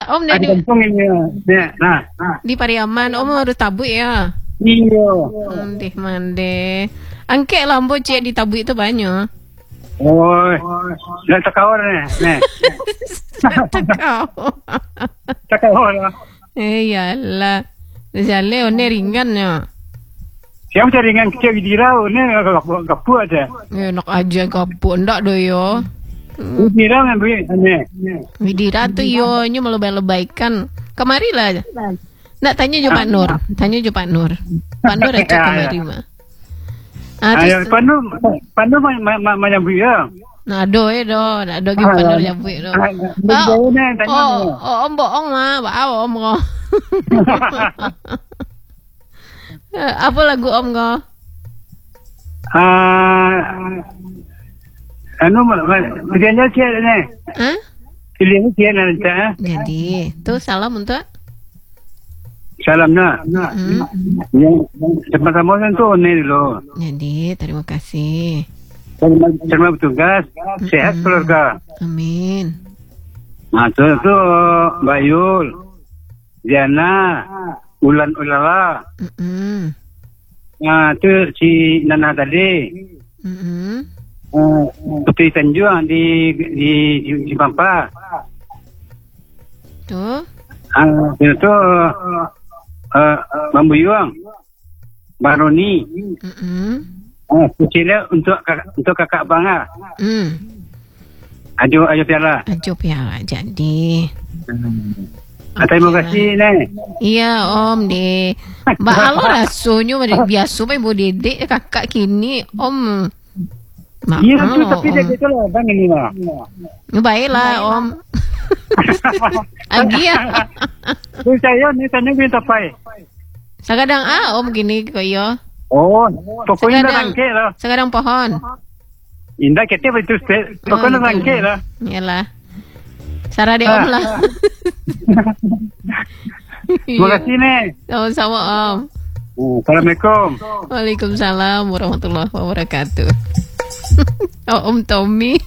Om Ada di kampung ini. Nah. di Pariaman. Om harus tabuk ya. Iya. Mendih mande. Angke lambo cek di tabuk itu banyak. Oh, nak takawar nih. Kau. Takawar. Iyalah. Jale one ringan ya. Siapa cari ringan kecil di dirau ni gapu aja. Enak aja kapuk ndak do yo. Dirau kan beri ni. Widira tuh yo nyu melebay-lebaykan. Kemari lah. Nak tanya jo Pak Nur. Tanya jo Pak Nur. Pak Nur aja kemari mah. Ayo, pandu macam dia. Nah, do gimana nyampe do. Om bohong mah, om kok. Apa lagu om kok? Kerjanya siapa ni? Hah? Pilihnya siapa nanti? Jadi, tuh salam untuk Salam nak. Tempat kamu tu ni dulu. Jadi, terima kasih. Terima bertugas. Sehat keluarga. Amin. Nah, tu Mbak Yul, Diana, Ulan Ulala. Nah, tu si Nana tadi. Putri Tanjung di Pampa. Tuh. Itu Bambu Yuang, Baroni. Kecilnya untuk kakak bangga. Ajo piala. Ajo piala jadi. Terima kasih nih. Iya om deh. Mbak Alo rasanya biasa ibu dedek kakak kini om. Iya tapi dia gitu lah bang ini mah. Baiklah om. Agia. Saya ni tanya kita pai. Sekarang om gini kok yo. Oh, pokoknya rangke lah. Sekarang pohon. Indah kita betul pokoknya rangke lah. Iyalah. Sarah de om lah. Terima kasih nih. Sama-sama om. Assalamualaikum. Waalaikumsalam warahmatullahi wabarakatuh. Om Tommy.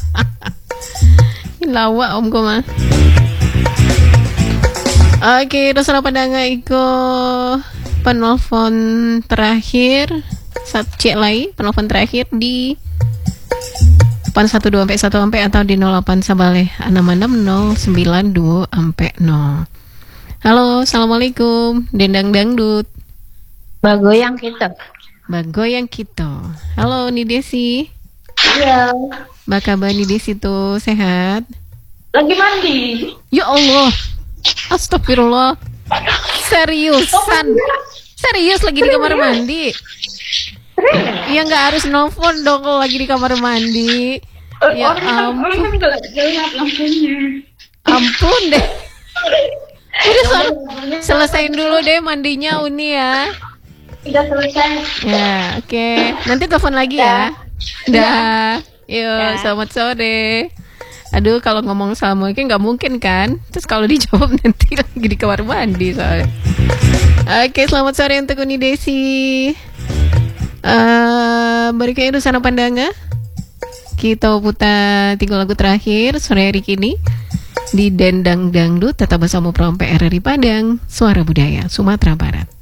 Lawak om ko mah. Oke, dosa pandangan iko penelpon terakhir cek lagi penelpon terakhir di 812 sampai 1 atau di 08 sabale 66092 sampai 0. Halo, assalamualaikum. Dendang dangdut. Bagoyang kita. Halo, Ni Desi. Iya. Mbak kabar Ni Desi tuh sehat? Lagi mandi. Ya Allah. Astagfirullah. Serius lagi di kamar mandi. Ya nggak harus nelfon dong kalau lagi di kamar mandi. Ya ampun. Ampun deh. Udah selesain dulu deh mandinya Uni ya. Sudah selesai. Ya oke. Nanti telepon lagi ya. Dah. Yuk selamat sore. Aduh kalau ngomong assalamualaikum nggak mungkin kan. Terus kalau dijawab nanti lagi di kamar mandi soalnya. Oke selamat sore untuk Uni Desi. Berikutnya Rusana Pandanga. Kita putar 3 lagu terakhir sore hari ini di Dendang Dangdut tetap bersama Program PRRI Padang Suara Budaya Sumatera Barat.